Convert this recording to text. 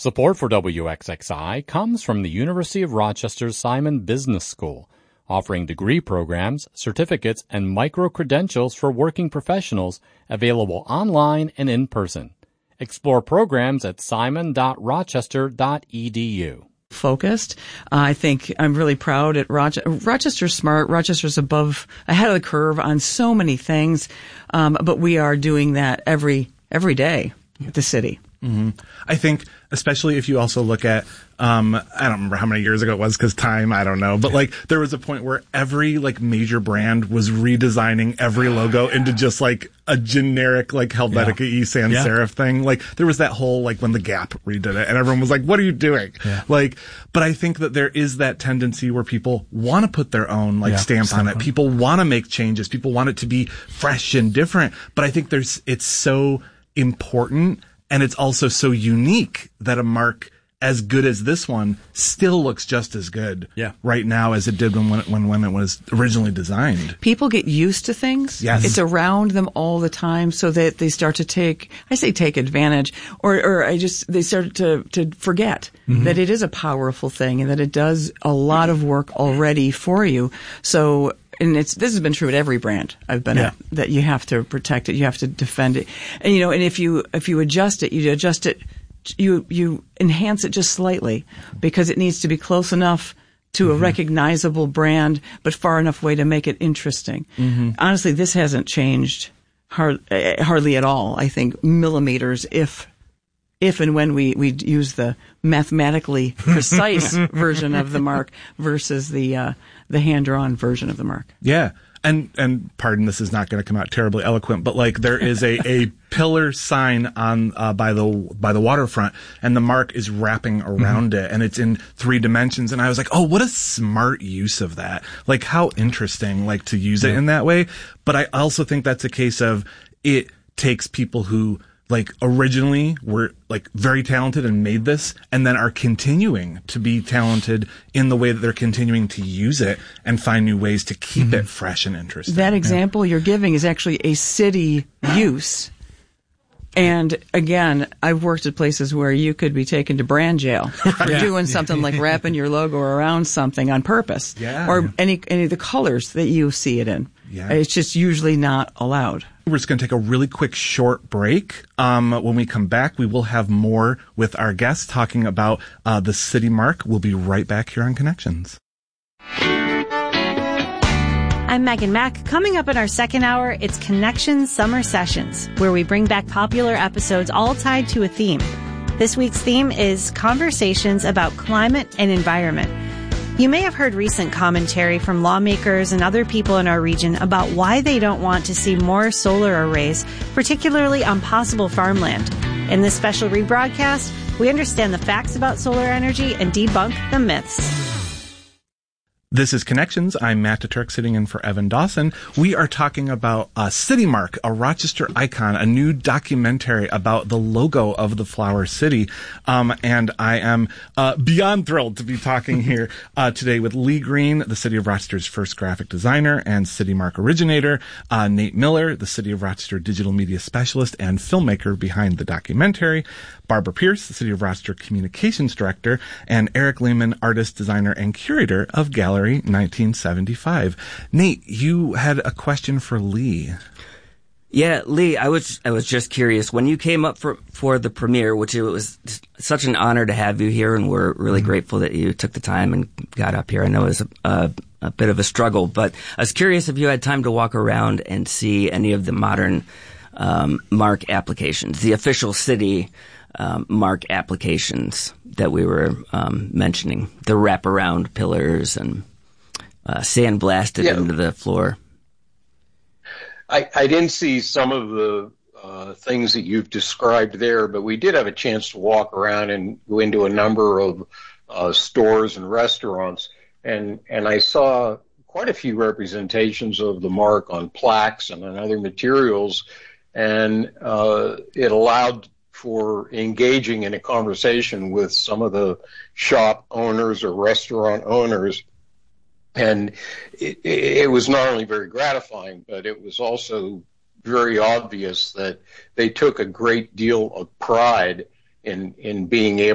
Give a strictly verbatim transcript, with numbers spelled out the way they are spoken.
Support for W X X I comes from the University of Rochester's Simon Business School, offering degree programs, certificates, and micro-credentials for working professionals available online and in person. Explore programs at simon dot rochester dot e d u. Focused. Uh, I think I'm really proud at Rochester. Rochester's smart. Rochester's above, ahead of the curve on so many things, um, but we are doing that every every day at the city. Mm-hmm. I think, especially if you also look at, um, I don't remember how many years ago it was because time, I don't know, but like there was a point where every like major brand was redesigning every logo into just like a generic like Helvetica yeah. E sans yeah. serif thing. Like there was that whole like when the Gap redid it and everyone was like, what are you doing? Yeah. Like, but I think that there is that tendency where people want to put their own like yeah, stamp on it. People want to make changes. People want it to be fresh and different. But I think there's, it's so important. And it's also so unique that a mark as good as this one still looks just as good yeah. right now as it did when, when, when, when it was originally designed. People get used to things. Yes. It's around them all the time so that they start to take, I say take advantage, or, or I just, they start to, to forget mm-hmm. that it is a powerful thing and that it does a lot of work already for you. So, and it's, this has been true at every brand I've been yeah. at, that you have to protect it, you have to defend it. And, you know, and if you, if you adjust it, you adjust it, you, you enhance it just slightly because it needs to be close enough to mm-hmm. a recognizable brand, but far enough away to make it interesting. Mm-hmm. Honestly, this hasn't changed hard, uh, hardly at all. I think millimeters, if, if and when we, we use the mathematically precise version of the mark versus the, uh, the hand-drawn version of the mark. Yeah. And, and pardon, this is not going to come out terribly eloquent, but like there is a, a pillar sign on, uh, by the, by the waterfront and the mark is wrapping around mm-hmm. it and it's in three dimensions. And I was like, oh, what a smart use of that. Like how interesting, like to use yeah. it in that way. But I also think that's a case of it takes people who like originally were like very talented and made this and then are continuing to be talented in the way that they're continuing to use it and find new ways to keep mm-hmm. it fresh and interesting. That example yeah. you're giving is actually a city use. And again, I've worked at places where you could be taken to brand jail for yeah. doing something like wrapping your logo around something on purpose yeah. or any, any of the colors that you see it in. Yeah. It's just usually not allowed. We're just going to take a really quick short break. Um, when we come back, we will have more with our guests talking about uh, the City Mark. We'll be right back here on Connections. I'm Megan Mack. Coming up in our second hour, it's Connections Summer Sessions, where we bring back popular episodes all tied to a theme. This week's theme is conversations about climate and environment. You may have heard recent commentary from lawmakers and other people in our region about why they don't want to see more solar arrays, particularly on possible farmland. In this special rebroadcast, we understand the facts about solar energy and debunk the myths. This is Connections. I'm Matt DeTurk sitting in for Evan Dawson. We are talking about uh, City Mark, a Rochester icon, a new documentary about the logo of the Flower City. Um, and I am uh, beyond thrilled to be talking here uh, today with Lee Green, the City of Rochester's first graphic designer and City Mark originator, uh, Nate Miller, the City of Rochester digital media specialist and filmmaker behind the documentary, Barbara Pierce, the City of Rochester Communications Director, and Eric Lehman, artist, designer, and curator of Gallery nineteen seventy-five. Nate, you had a question for Lee. Yeah, Lee, I was I was just curious. When you came up for, for the premiere, which it was such an honor to have you here, and we're really mm-hmm. grateful that you took the time and got up here. I know it was a, a, a bit of a struggle, but I was curious if you had time to walk around and see any of the modern um, Mark applications, the official city Um, Mark applications that we were um, mentioning, the wraparound pillars and uh, sandblasted yeah. into the floor. I, I didn't see some of the uh, things that you've described there, but we did have a chance to walk around and go into a number of uh, stores and restaurants, and and I saw quite a few representations of the mark on plaques and on other materials, and uh, it allowed for engaging in a conversation with some of the shop owners or restaurant owners. And it, it was not only very gratifying, but it was also very obvious that they took a great deal of pride in, in being able